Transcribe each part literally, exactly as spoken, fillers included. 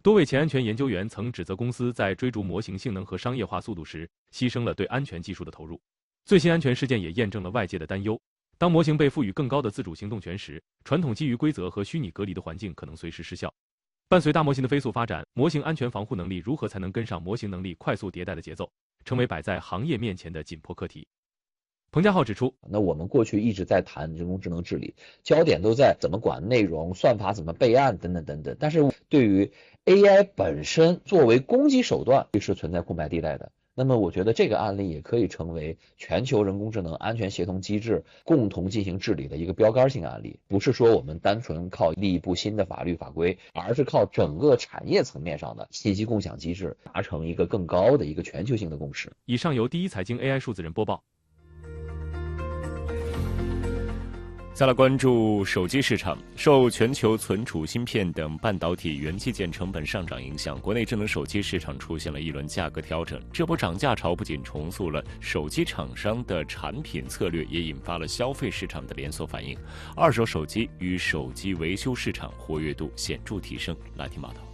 多位前安全研究员曾指责公司在追逐模型性能和商业化速度时，牺牲了对安全技术的投入。最新安全事件也验证了外界的担忧。当模型被赋予更高的自主行动权时，传统基于规则和虚拟隔离的环境可能随时失效。伴随大模型的飞速发展，模型安全防护能力如何才能跟上模型能力快速迭代的节奏，成为摆在行业面前的紧迫课题。彭家浩指出， 那我们过去一直在谈人工智能治理，焦点都在怎么管内容、算法怎么备案等等等等。但是对于 A I 本身作为攻击手段是存在空白地带的。那么我觉得这个案例也可以成为全球人工智能安全协同机制共同进行治理的一个标杆性案例。不是说我们单纯靠立一部新的法律法规，而是靠整个产业层面上的信息共享机制达成一个更高的一个全球性的共识。 以上由第一财经 A I 数字人播报。 再来关注手机市场，受全球存储芯片等半导体元器件成本上涨影响，国内智能手机市场出现了一轮价格调整。这波涨价潮不仅重塑了手机厂商的产品策略，也引发了消费市场的连锁反应。二手手机与手机维修市场活跃度显著提升。来听报道。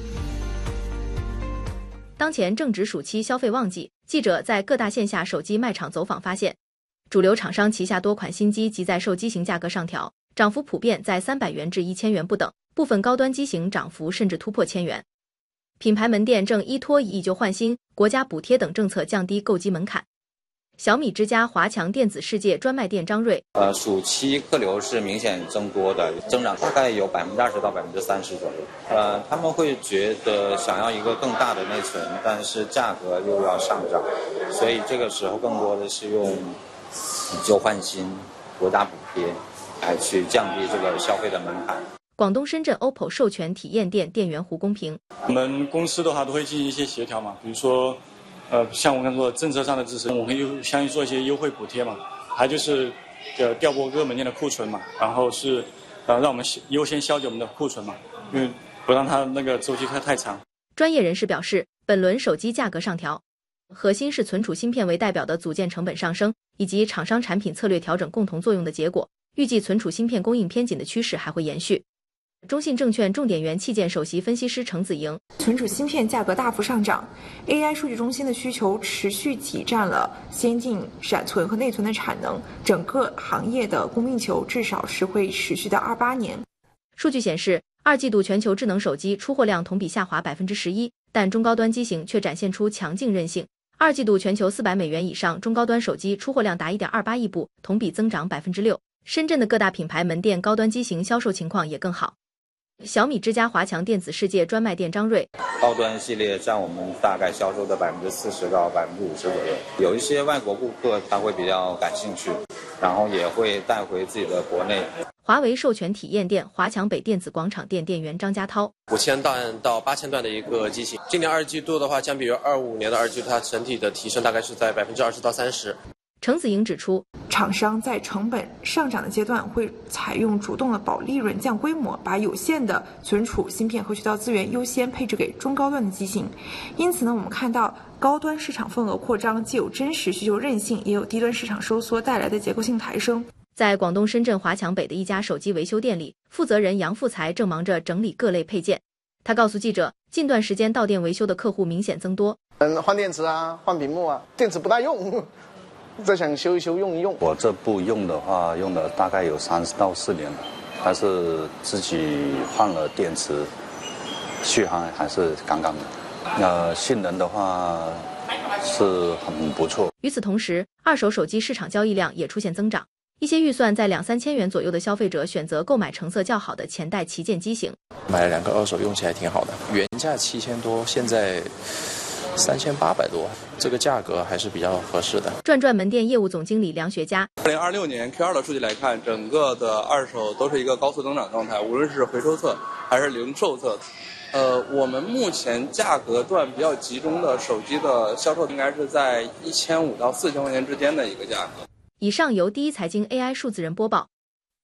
当前正值暑期消费旺季，记者在各大线下手机卖场走访发现，主流厂商旗下多款新机即在受机型价格上调，涨幅普遍在三百元至一千元不等，部分高端机型涨幅甚至突破千元。品牌门店正依托以旧换新、国家补贴等政策降低购机门槛。小米之家华强电子世界专卖店张瑞， 呃，暑期客流是明显增多的，增长大概有百分之二十到百分之三十左右。呃，他们会觉得想要一个更大的内存，但是价格又要上涨，所以这个时候更多的是用以旧换新、国家补贴来去降低这个消费的门槛。 广东深圳 O P P O 授权体验店店员胡公平， 我们公司的话都会进行一些协调嘛，比如说，呃，像我刚才说政策上的支持，我们会相应做一些优惠补贴嘛，还就是呃调拨各个门店的库存嘛，然后是呃让我们优先消解我们的库存嘛，因为不让它那个周期太太长。 专业人士表示，本轮手机价格上调，核心是存储芯片为代表的组件成本上升，以及厂商产品策略调整共同作用的结果。预计存储芯片供应偏紧的趋势还会延续。中信证券重点元器件首席分析师程子莹， 存储芯片价格大幅上涨 ，A I 数据中心的需求持续挤占了先进闪存和内存的产能，整个行业的供应球至少是会持续到二八年。 数据显示，二季度全球智能手机出货量同比下滑百分之十一，但中高端机型却展现出强劲韧性。二季度全球四百美元以上中高端手机出货量达 一点二八亿部，同比增长百分之六。深圳的各大品牌门店高端机型销售情况也更好。小米之家华强电子世界专卖店张瑞， 高端系列占我们大概销售的百分之四十到百分之五十左右，有一些外国顾客他会比较感兴趣，然后也会带回自己的国内。 华为授权体验店华强北电子广场店店员张家涛， 五千段到八千段的一个机型，今年二季度的话，相比于二五年的二季度，它整体的提升大概是在百分之二十到三十。 程子莹指出， 厂商在成本上涨的阶段会采用主动的保利润、降规模，把有限的存储芯片和渠道资源优先配置给中高端的机型。因此呢，我们看到高端市场份额扩张，既有真实需求韧性，也有低端市场收缩带来的结构性抬升。 在广东深圳华强北的一家手机维修店里，负责人杨富才正忙着整理各类配件。他告诉记者，近段时间到店维修的客户明显增多。 嗯，换电池啊，换屏幕啊，电池不大用。再想修一修用一用， 我这部用的话，用了大概有三到四年了，但是自己换了电池，续航还是刚刚的。呃，性能的话是很不错。 与此同时，二手手机市场交易量也出现增长，一些预算在两三千元左右的消费者选择购买成色较好的前代旗舰机型。 买了两个二手用起来挺好的，原价七千多，现在三千八百多，这个价格还是比较合适的。 转转门店业务总经理梁学佳， 二零二六年 Q 二 的数据来看，整个的二手都是一个高速增长状态，无论是回收侧还是零售侧。呃，我们目前价格段比较集中的手机的销售应该是在一千五到四千块钱之间的一个价格。 以上由第一财经 A I 数字人播报。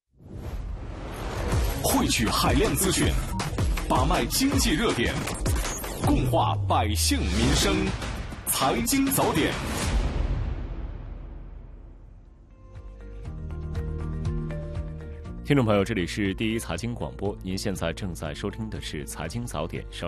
汇聚海量资讯，把脉经济热点，共话百姓民生，财经早点。 听众朋友，这里是第一财经广播，您现在正在收听的是财经早点。